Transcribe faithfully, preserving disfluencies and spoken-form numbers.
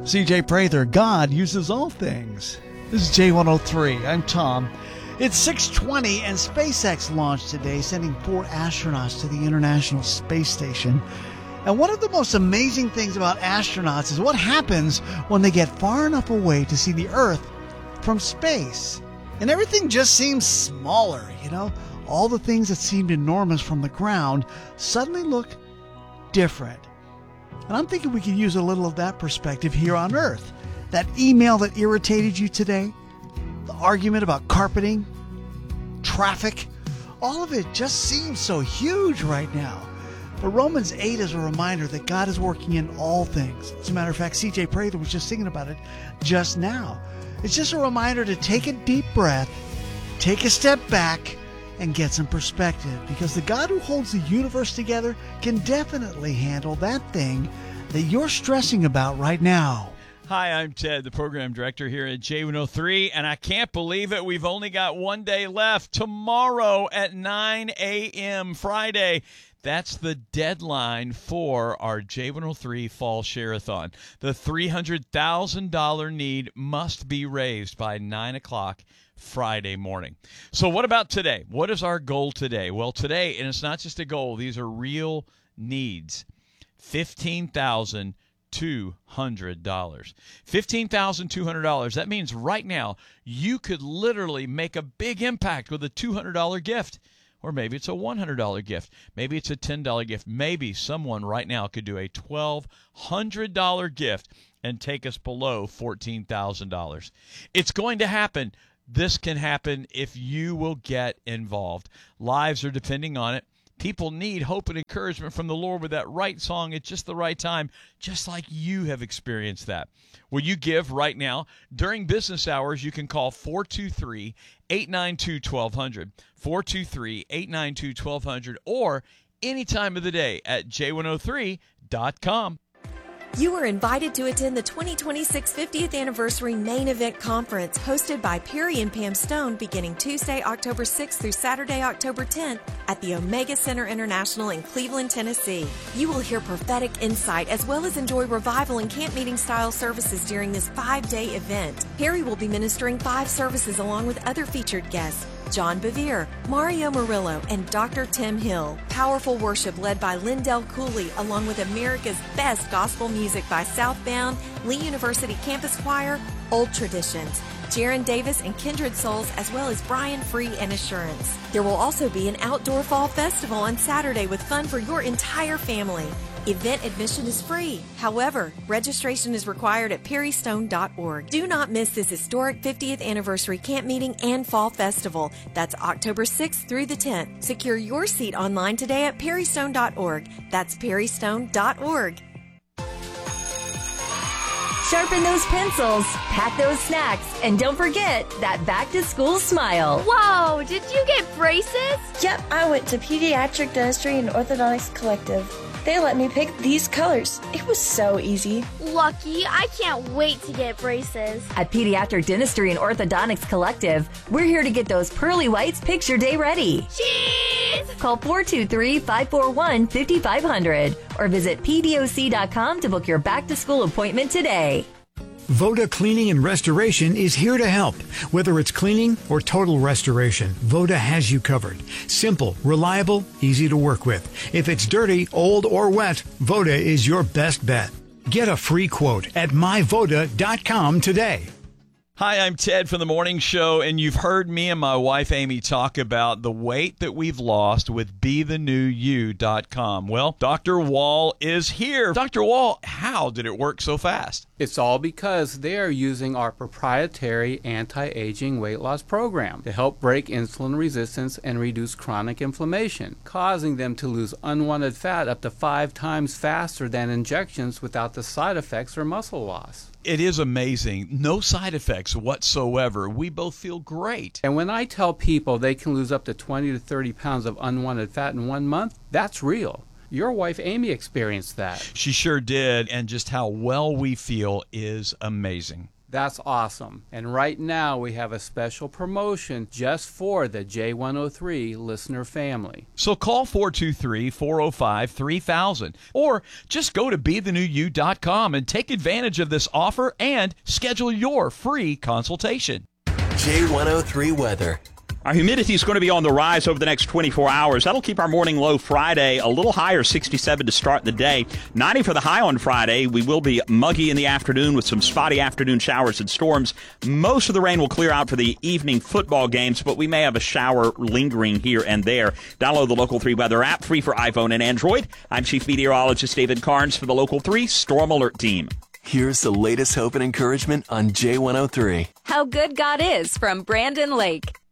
C J Prather, God uses all things. This is J one oh three. I'm Tom. It's six twenty and SpaceX launched today, sending four astronauts to the International Space Station. And one of the most amazing things about astronauts is what happens when they get far enough away to see the Earth from space. And everything just seems smaller, you know? All the things that seemed enormous from the ground suddenly look different. And I'm thinking we could use a little of that perspective here on Earth. That email that irritated you today, the argument about carpeting, traffic, all of it just seems so huge right now. But Romans eight is a reminder that God is working in all things. As a matter of fact, C J Prather was just singing about it just now. It's just a reminder to take a deep breath, take a step back, and get some perspective. Because the God who holds the universe together can definitely handle that thing that you're stressing about right now. Hi, I'm Ted, the program director here at J one oh three, and I can't believe it. We've only got one day left. Tomorrow at nine a.m. Friday, that's the deadline for our J one oh three Fall Share-a-thon. The three hundred thousand dollars need must be raised by nine o'clock Friday morning. So what about today? What is our goal today? Well, today, and it's not just a goal, these are real needs. fifteen thousand two hundred dollars. fifteen thousand two hundred dollars. That means right now you could literally make a big impact with a two hundred dollars gift. Or maybe it's a one hundred dollars gift. Maybe it's a ten dollars gift. Maybe someone right now could do a twelve hundred dollars gift and take us below fourteen thousand dollars. It's going to happen. This can happen if you will get involved. Lives are depending on it. People need hope and encouragement from the Lord with that right song at just the right time, just like you have experienced that. Will you give right now? During business hours, you can call four two three, eight nine two, one two zero zero, four two three, eight nine two, one two zero zero, or any time of the day at J one oh three dot com. You are invited to attend the twenty twenty-six fiftieth Anniversary Main Event Conference hosted by Perry and Pam Stone beginning Tuesday, October sixth through Saturday, October tenth at the Omega Center International in Cleveland, Tennessee. You will hear prophetic insight as well as enjoy revival and camp meeting style services during this five-day event. Perry will be ministering five services along with other featured guests. John Bevere, Mario Murillo, and Doctor Tim Hill. Powerful worship led by Lindell Cooley, along with America's best gospel music by Southbound, Lee University Campus Choir, Old Traditions, Jaron Davis and Kindred Souls, as well as Brian Free and Assurance. There will also be an outdoor fall festival on Saturday with fun for your entire family. Event admission is free. However, registration is required at perry stone dot org. Do not miss this historic fiftieth anniversary camp meeting and fall festival. That's October sixth through the tenth. Secure your seat online today at perry stone dot org. That's perry stone dot org. Sharpen those pencils, pack those snacks, and don't forget that back-to-school smile. Whoa, did you get braces? Yep, I went to Pediatric Dentistry and Orthodontics Collective. They let me pick these colors. It was so easy. Lucky, I can't wait to get braces. At Pediatric Dentistry and Orthodontics Collective, we're here to get those pearly whites picture day ready. Cheese! Call four two three, five four one, five five zero zero or visit P D O C dot com to book your back-to-school appointment today. Voda Cleaning and Restoration is here to help. Whether it's cleaning or total restoration, Voda has you covered. Simple, reliable, easy to work with. If it's dirty, old, or wet, Voda is your best bet. Get a free quote at my voda dot com today. Hi, I'm Ted from The Morning Show, and you've heard me and my wife Amy talk about the weight that we've lost with be the new you dot com. Well, Doctor Wall is here. Doctor Wall, how did it work so fast? It's all because they are using our proprietary anti-aging weight loss program to help break insulin resistance and reduce chronic inflammation, causing them to lose unwanted fat up to five times faster than injections without the side effects or muscle loss. It is amazing. No side effects whatsoever. We both feel great. And when I tell people they can lose up to twenty to thirty pounds of unwanted fat in one month, that's real. Your wife Amy experienced that. She sure did, and just how well we feel is amazing. That's awesome. And right now we have a special promotion just for the J one oh three listener family. So call four two three, four oh five, three thousand or just go to be the new you dot com and take advantage of this offer and schedule your free consultation. J one oh three weather. Our humidity is going to be on the rise over the next twenty-four hours. That'll keep our morning low Friday a little higher, sixty-seven to start the day. ninety for the high on Friday. We will be muggy in the afternoon with some spotty afternoon showers and storms. Most of the rain will clear out for the evening football games, but we may have a shower lingering here and there. Download the Local three weather app, free for iPhone and Android. I'm Chief Meteorologist David Carnes for the Local three Storm Alert Team. Here's the latest hope and encouragement on J one oh three. How good God is from Brandon Lake.